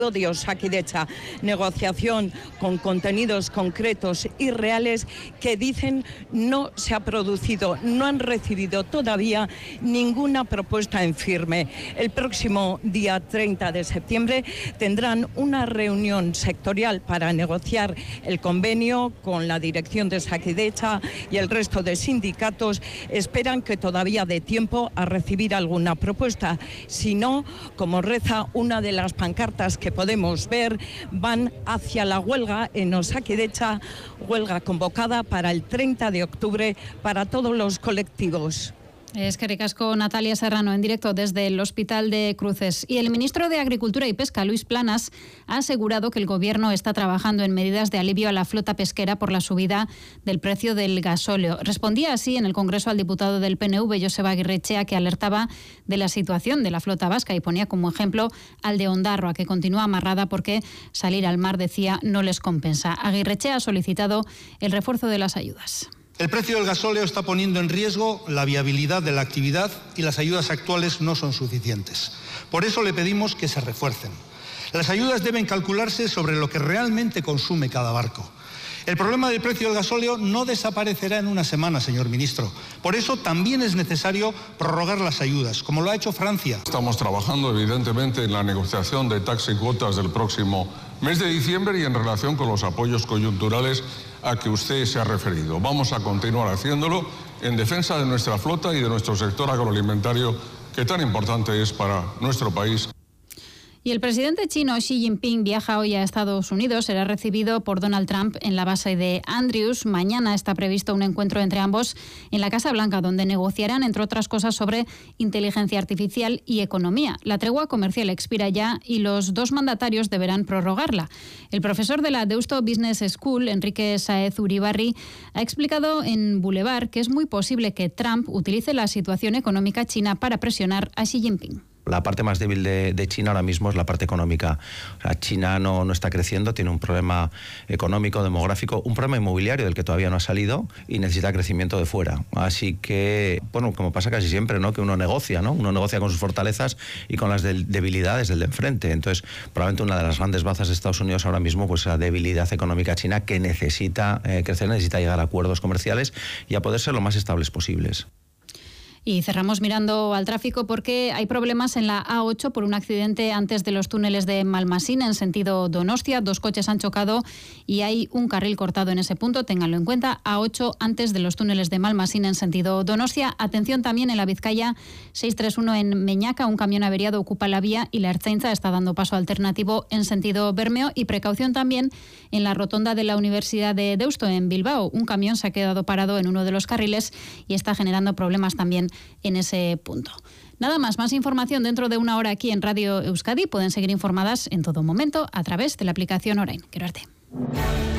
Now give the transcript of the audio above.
de Osakidetza, negociación con contenidos concretos y reales que dicen no se ha producido, no han recibido todavía ninguna propuesta en firme. El próximo día 30 de septiembre tendrán una reunión sectorial para negociar el convenio con la dirección de Osakidetza y el resto de sindicatos. Esperan que todavía dé tiempo a recibir alguna propuesta. Si no, como reza una de las pancartas que podemos ver, van hacia la huelga en Osakidetza, huelga convocada para el 30 de octubre para todos los colectivos. Eskerrik asko, Natalia Serrano, en directo desde el Hospital de Cruces. Y el ministro de Agricultura y Pesca, Luis Planas, ha asegurado que el Gobierno está trabajando en medidas de alivio a la flota pesquera por la subida del precio del gasóleo. Respondía así en el Congreso al diputado del PNV, Joseba Aguirrechea, que alertaba de la situación de la flota vasca y ponía como ejemplo al de Ondarroa, que continúa amarrada porque salir al mar, decía, no les compensa. Aguirrechea ha solicitado el refuerzo de las ayudas. El precio del gasóleo está poniendo en riesgo la viabilidad de la actividad y las ayudas actuales no son suficientes. Por eso le pedimos que se refuercen. Las ayudas deben calcularse sobre lo que realmente consume cada barco. El problema del precio del gasóleo no desaparecerá en una semana, señor ministro. Por eso también es necesario prorrogar las ayudas, como lo ha hecho Francia. Estamos trabajando, evidentemente, en la negociación de tax y cuotas del próximo mes de diciembre y en relación con los apoyos coyunturales a que usted se ha referido. Vamos a continuar haciéndolo en defensa de nuestra flota y de nuestro sector agroalimentario, que tan importante es para nuestro país. Y el presidente chino Xi Jinping viaja hoy a Estados Unidos. Será recibido por Donald Trump en la base de Andrews. Mañana está previsto un encuentro entre ambos en la Casa Blanca, donde negociarán, entre otras cosas, sobre inteligencia artificial y economía. La tregua comercial expira ya y los dos mandatarios deberán prorrogarla. El profesor de la Deusto Business School, Enrique Sáez Uribarri, ha explicado en Boulevard que es muy posible que Trump utilice la situación económica china para presionar a Xi Jinping. La parte más débil de China ahora mismo es la parte económica. O sea, China no está creciendo, tiene un problema económico, demográfico, un problema inmobiliario del que todavía no ha salido y necesita crecimiento de fuera. Así que, bueno, como pasa casi siempre, ¿no? Que uno negocia, ¿no? Uno negocia con sus fortalezas y con las debilidades del de enfrente. Entonces, probablemente una de las grandes bazas de Estados Unidos ahora mismo, pues la debilidad económica china, que necesita crecer, necesita llegar a acuerdos comerciales y a poder ser lo más estables posibles. Y cerramos mirando al tráfico porque hay problemas en la A8 por un accidente antes de los túneles de Malmasín en sentido Donostia. 2 coches han chocado y hay un carril cortado en ese punto. Ténganlo en cuenta. A8 antes de los túneles de Malmasín en sentido Donostia. Atención también en la Vizcaya 631 en Meñaca. Un camión averiado ocupa la vía y la Ertzaintza está dando paso alternativo en sentido Bermeo. Y precaución también en la rotonda de la Universidad de Deusto en Bilbao. Un camión se ha quedado parado en uno de los carriles y está generando problemas también en ese punto. Nada más información dentro de una hora aquí en Radio Euskadi. Pueden seguir informadas en todo momento a través de la aplicación Orain. Quiero arte.